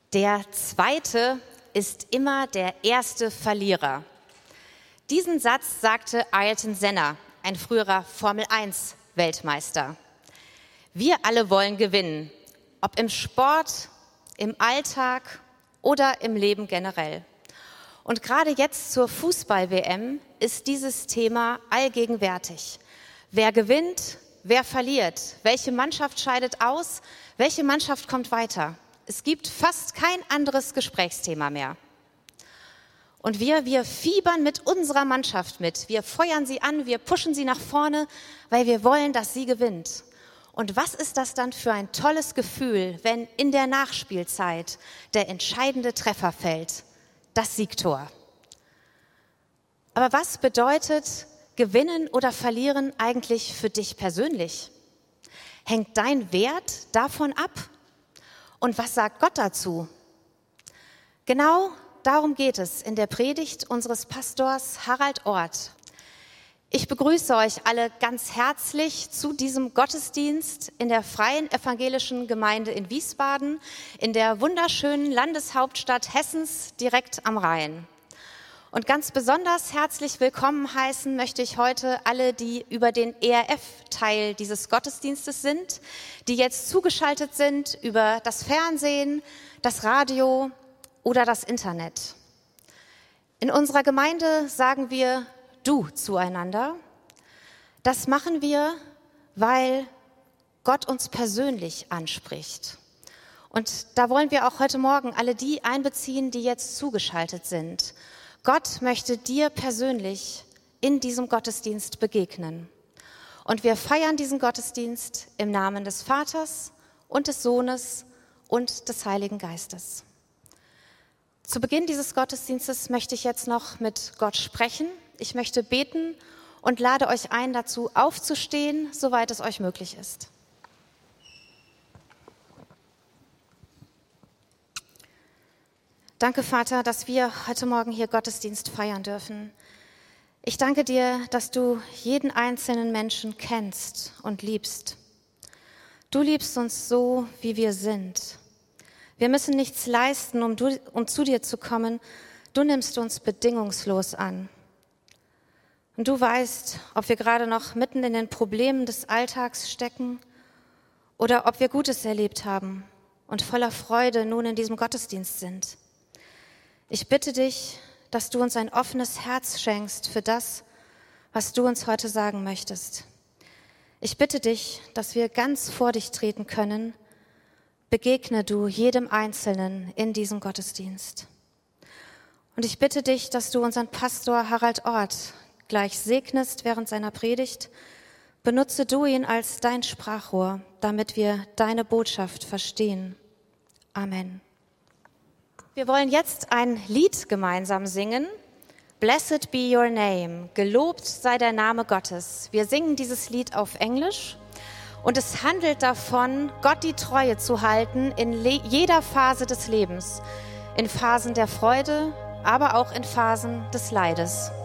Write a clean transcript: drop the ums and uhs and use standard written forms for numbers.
Der Zweite ist immer der erste Verlierer. Diesen Satz sagte Ayrton Senna, ein früherer Formel-1-Weltmeister. Wir alle wollen gewinnen, ob im Sport, im Alltag oder im Leben generell. Und gerade jetzt zur Fußball-WM ist dieses Thema allgegenwärtig. Wer gewinnt, wer verliert, welche Mannschaft scheidet aus, welche Mannschaft kommt weiter. Es gibt fast kein anderes Gesprächsthema mehr. Und wir fiebern mit unserer Mannschaft mit. Wir feuern sie an, wir pushen sie nach vorne, weil wir wollen, dass sie gewinnt. Und was ist das dann für ein tolles Gefühl, wenn in der Nachspielzeit der entscheidende Treffer fällt, das Siegtor. Aber was bedeutet Gewinnen oder Verlieren eigentlich für dich persönlich? Hängt dein Wert davon ab? Und was sagt Gott dazu? Genau darum geht es in der Predigt unseres Pastors Harald Orth. Ich begrüße euch alle ganz herzlich zu diesem Gottesdienst in der Freien Evangelischen Gemeinde in Wiesbaden, in der wunderschönen Landeshauptstadt Hessens direkt am Rhein. Und ganz besonders herzlich willkommen heißen möchte ich heute alle, die über den ERF-Teil dieses Gottesdienstes sind, die jetzt zugeschaltet sind über das Fernsehen, das Radio oder das Internet. In unserer Gemeinde sagen wir Du zueinander. Das machen wir, weil Gott uns persönlich anspricht. Und da wollen wir auch heute Morgen alle die einbeziehen, die jetzt zugeschaltet sind. Gott möchte dir persönlich in diesem Gottesdienst begegnen. Und wir feiern diesen Gottesdienst im Namen des Vaters und des Sohnes und des Heiligen Geistes. Zu Beginn dieses Gottesdienstes möchte ich jetzt noch mit Gott sprechen. Ich möchte beten und lade euch ein, dazu aufzustehen, soweit es euch möglich ist. Danke, Vater, dass wir heute Morgen hier Gottesdienst feiern dürfen. Ich danke dir, dass du jeden einzelnen Menschen kennst und liebst. Du liebst uns so, wie wir sind. Wir müssen nichts leisten, um zu dir zu kommen. Du nimmst uns bedingungslos an. Und du weißt, ob wir gerade noch mitten in den Problemen des Alltags stecken oder ob wir Gutes erlebt haben und voller Freude nun in diesem Gottesdienst sind. Ich bitte dich, dass du uns ein offenes Herz schenkst für das, was du uns heute sagen möchtest. Ich bitte dich, dass wir ganz vor dich treten können. Begegne du jedem Einzelnen in diesem Gottesdienst. Und ich bitte dich, dass du unseren Pastor Harald Orth gleich segnest während seiner Predigt. Benutze du ihn als dein Sprachrohr, damit wir deine Botschaft verstehen. Amen. Wir wollen jetzt ein Lied gemeinsam singen. Blessed be your name. Gelobt sei der Name Gottes. Wir singen dieses Lied auf Englisch und es handelt davon, Gott die Treue zu halten in jeder Phase des Lebens. In Phasen der Freude, aber auch in Phasen des Leides.